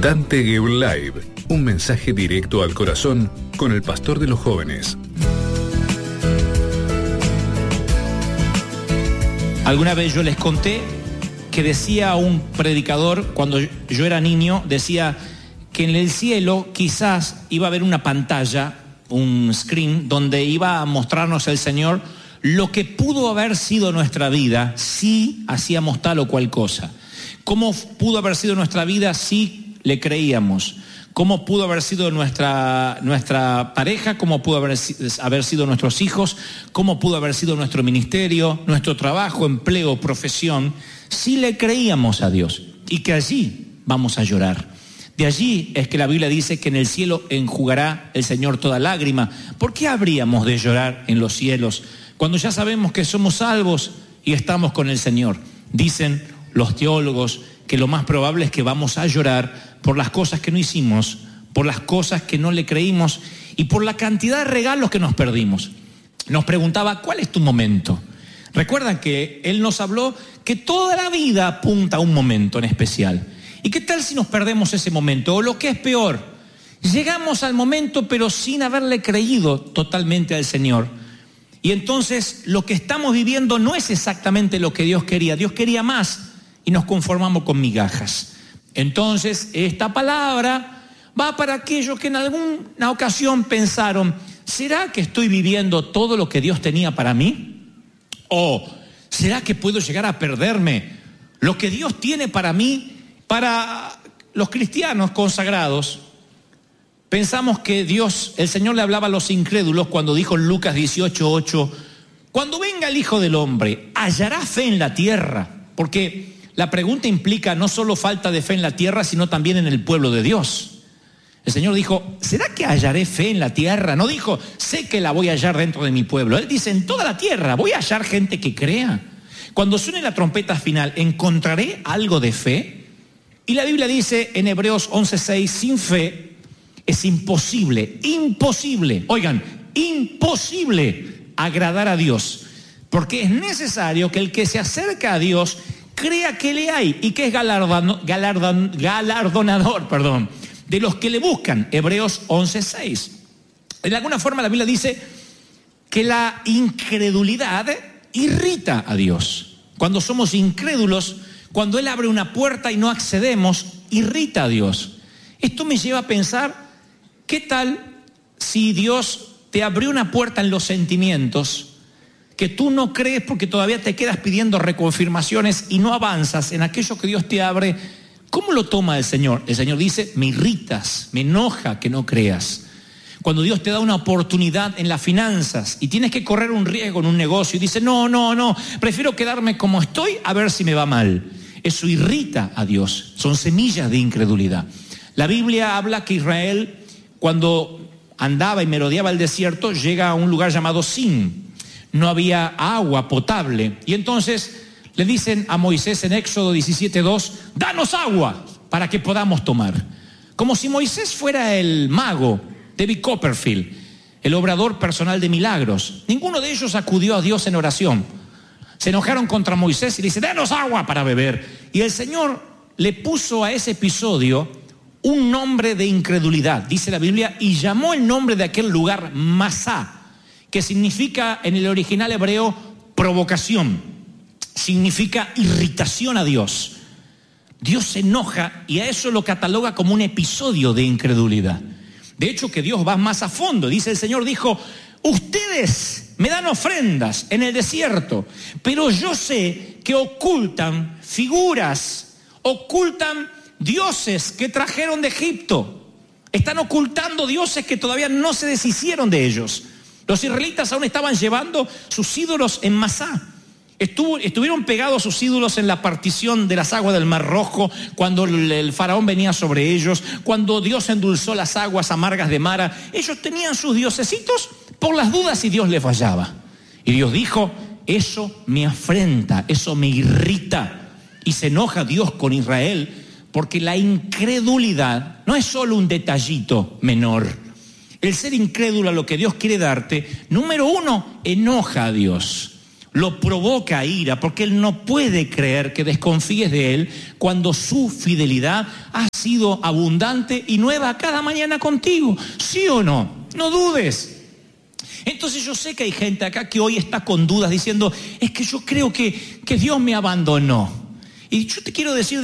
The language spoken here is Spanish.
Dante Gebel Live, un mensaje directo al corazón con el pastor de los jóvenes. Alguna vez yo les conté que decía un predicador, cuando yo era niño, decía que en el cielo quizás iba a haber una pantalla, un screen, donde iba a mostrarnos el Señor lo que pudo haber sido nuestra vida si hacíamos tal o cual cosa. Cómo pudo haber sido nuestra vida si le creíamos. Cómo pudo haber sido nuestra pareja, cómo pudo haber sido nuestros hijos, cómo pudo haber sido nuestro ministerio, nuestro trabajo, empleo, profesión, si le creíamos a Dios. Y que allí vamos a llorar. De allí es que la Biblia dice que en el cielo enjugará el Señor toda lágrima. ¿Por qué habríamos de llorar en los cielos cuando ya sabemos que somos salvos y estamos con el Señor? Dicen los teólogos que lo más probable es que vamos a llorar por las cosas que no hicimos, por las cosas que no le creímos y por la cantidad de regalos que nos perdimos. Nos preguntaba, ¿cuál es tu momento? Recuerdan que él nos habló que toda la vida apunta a un momento en especial. ¿Y qué tal si nos perdemos ese momento? O lo que es peor, llegamos al momento pero sin haberle creído totalmente al Señor. Y entonces lo que estamos viviendo no es exactamente lo que Dios quería. Dios quería más y nos conformamos con migajas. Entonces esta palabra va para aquellos que en alguna ocasión pensaron, ¿será que estoy viviendo todo lo que Dios tenía para mí? ¿O será que puedo llegar a perderme lo que Dios tiene para mí? Para los cristianos consagrados, pensamos que Dios, el Señor le hablaba a los incrédulos cuando dijo en Lucas 18:8, cuando venga el Hijo del Hombre, ¿hallará fe en la tierra? Porque la pregunta implica no solo falta de fe en la tierra, sino también en el pueblo de Dios. El Señor dijo, ¿será que hallaré fe en la tierra? No dijo, sé que la voy a hallar dentro de mi pueblo. Él dice, en toda la tierra voy a hallar gente que crea. Cuando suene la trompeta final, ¿encontraré algo de fe? Y la Biblia dice en Hebreos 11:6, sin fe es imposible, oigan, imposible agradar a Dios, porque es necesario que el que se acerca a Dios crea que le hay y que es galardonador de los que le buscan, Hebreos 11:6. De alguna forma la Biblia dice que la incredulidad irrita a Dios. Cuando somos incrédulos, cuando Él abre una puerta y no accedemos, irrita a Dios. Esto me lleva a pensar, ¿qué tal si Dios te abrió una puerta en los sentimientos que tú no crees porque todavía te quedas pidiendo reconfirmaciones y no avanzas en aquello que Dios te abre? ¿Cómo lo toma el Señor? El Señor dice, me irritas, me enoja que no creas. Cuando Dios te da una oportunidad en las finanzas y tienes que correr un riesgo en un negocio y dices, no, prefiero quedarme como estoy a ver si me va mal. Eso irrita a Dios, son semillas de incredulidad. La Biblia habla que Israel, cuando andaba y merodeaba el desierto, llega a un lugar llamado Sin. No había agua potable. Y entonces le dicen a Moisés en Éxodo 17:2, danos agua para que podamos tomar. Como si Moisés fuera el mago, David Copperfield, el obrador personal de milagros. Ninguno de ellos acudió a Dios en oración. Se enojaron contra Moisés y le dice, danos agua para beber. Y el Señor le puso a ese episodio un nombre de incredulidad, dice la Biblia, y llamó el nombre de aquel lugar Masá, que significa en el original hebreo provocación, significa irritación a Dios. Dios se enoja y a eso lo cataloga como un episodio de incredulidad. De hecho, que Dios va más a fondo. Dice el Señor, dijo, ustedes me dan ofrendas en el desierto, pero yo sé que ocultan figuras, ocultan dioses que trajeron de Egipto. Están ocultando dioses que todavía no se deshicieron de ellos. Los israelitas aún estaban llevando sus ídolos en Masá. Estuvieron pegados sus ídolos en la partición de las aguas del Mar Rojo, cuando el faraón venía sobre ellos, cuando Dios endulzó las aguas amargas de Mara. Ellos tenían sus diosecitos por las dudas si Dios les fallaba. Y Dios dijo, eso me afrenta, eso me irrita. Y se enoja Dios con Israel, porque la incredulidad no es solo un detallito menor. El ser incrédulo a lo que Dios quiere darte, número uno, enoja a Dios. lo provoca a ira, porque él no puede creer que desconfíes de él cuando su fidelidad ha sido abundante y nueva cada mañana contigo. ¿Sí o no? No dudes. Entonces yo sé que hay gente acá que hoy está con dudas diciendo, es que yo creo que Dios me abandonó. Y yo te quiero decir